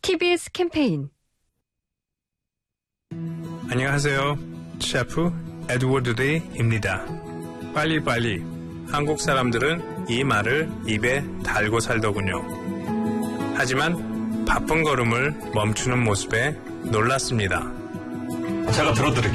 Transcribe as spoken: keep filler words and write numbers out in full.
티비에스 캠페인. 안녕하세요. 셰프 에드워드 데이입니다. 빨리빨리. 한국 사람들은 이 말을 입에 달고 살더군요. 하지만 바쁜 걸음을 멈추는 모습에 놀랐습니다. 제가 들어드릴게요.